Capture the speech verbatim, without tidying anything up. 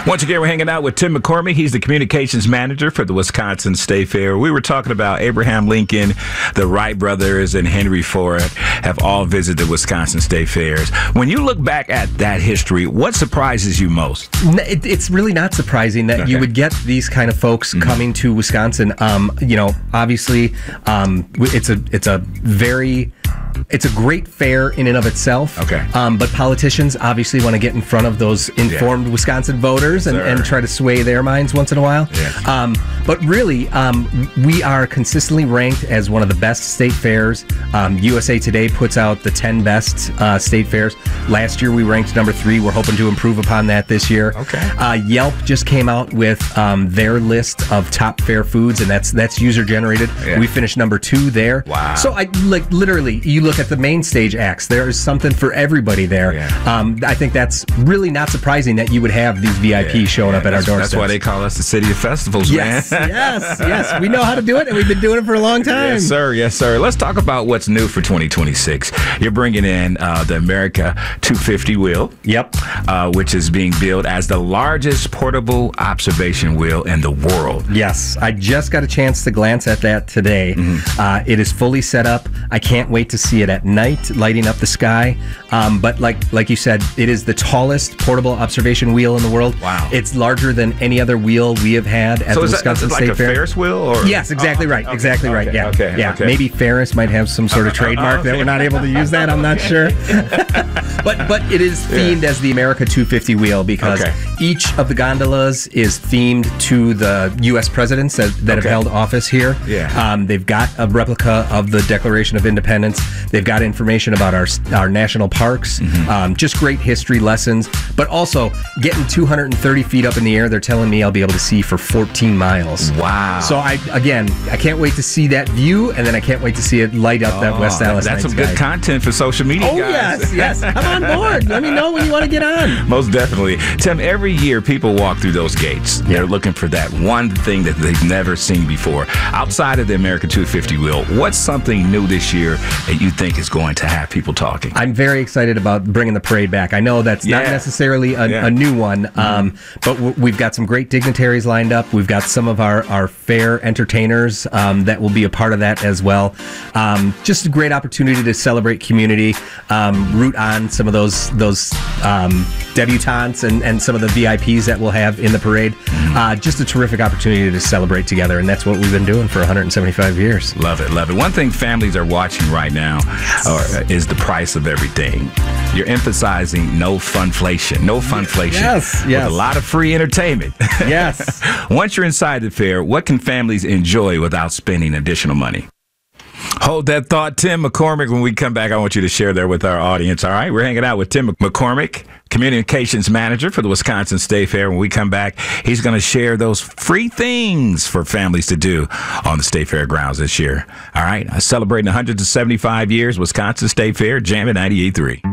Once again, we're hanging out with Tim McCormick. He's the communications manager for the Wisconsin State Fair. We were talking about Abraham Lincoln, the Wright brothers, and Henry Ford have all visited the Wisconsin State Fairs. When you look back at that history, what surprises you most? It, it's really not surprising that okay. you would get these kind of folks mm-hmm. coming to Wisconsin. Um, you know, obviously, um, it's a it's a very It's a great fair in and of itself. Okay. Um, but politicians obviously want to get in front of those informed yeah. Wisconsin voters and, and try to sway their minds once in a while. Yeah. Um, but really, um, we are consistently ranked as one of the best state fairs. Um, U S A Today puts out the ten best uh, state fairs. Last year, we ranked number three. We're hoping to improve upon that this year. Okay. Uh, Yelp just came out with um, their list of top fair foods, and that's that's user generated. Yeah. We finished number two there. Wow. So I like literally, you look at the main stage acts, there is something for everybody there. Yeah. Um, I think that's really not surprising that you would have these V I Ps yeah, showing yeah, up at our doorsteps. That's why they call us the city of festivals, yes, man. yes, yes. We know how to do it, and we've been doing it for a long time. Yes, sir. Yes, sir. Let's talk about what's new for twenty twenty-six. You're bringing in uh, the America two fifty wheel. Yep. Uh, which is being billed as the largest portable observation wheel in the world. Yes. I just got a chance to glance at that today. Mm-hmm. Uh, it is fully set up. I can't wait to see it at night, lighting up the sky. Um, but like like you said, it is the tallest portable observation wheel in the world. Wow. It's larger than any other wheel we have had at so the is Wisconsin that, State like Fair. a Ferris wheel? Or? Yes, exactly oh, right. okay, Exactly okay, right. Yeah. Okay, yeah. okay. Maybe Ferris might have some sort of trademark okay. that we're not able to use that. I'm not sure. but but it is themed yeah. as the America two fifty wheel because okay. each of the gondolas is themed to the U S presidents that, that okay. have held office here. Yeah. Um, they've got a replica of the Declaration of Independence. They've got information about our our national parks. Mm-hmm. Um, just great history lessons, but also getting two hundred thirty feet up in the air. They're telling me I'll be able to see for fourteen miles. Wow. So I again, I can't wait to see that view, and then I can't wait to see it light up oh, that West Allis. That's some sky. good content for social media, oh, guys. yes, yes. I'm on board. Let me know when you want to get on. Most definitely. Tim, every year people walk through those gates. Yeah. They're looking for that one thing that they've never seen before. Outside of the America two fifty wheel, what's something new this year that you think is going to have people talking? I'm very excited about bringing the parade back. I know that's yeah. not necessarily a, yeah. a new one, mm-hmm. um, but w- we've got some great dignitaries lined up. We've got some of our, our fair entertainers um, that will be a part of that as well. Um, just a great opportunity to celebrate community, um, root on some of those those um, debutantes and, and some of the V I Ps that we'll have in the parade. Mm-hmm. Uh, just a terrific opportunity to celebrate together, and that's what we've been doing for one hundred seventy-five years. Love it, love it. One thing families are watching right now yes. or, is the price of everything. You're emphasizing no funflation, no funflation. Yes, yes. With a lot of free entertainment. Yes. Once you're inside the fair, what can families enjoy without spending additional money? Hold that thought, Tim McCormick. When we come back, I want you to share that with our audience. All right, we're hanging out with Tim McCormick, communications manager for the Wisconsin State Fair. When we come back, he's going to share those free things for families to do on the State Fair grounds this year. All right, celebrating one hundred seventy-five years, Wisconsin State Fair, Jam at ninety-eight point three.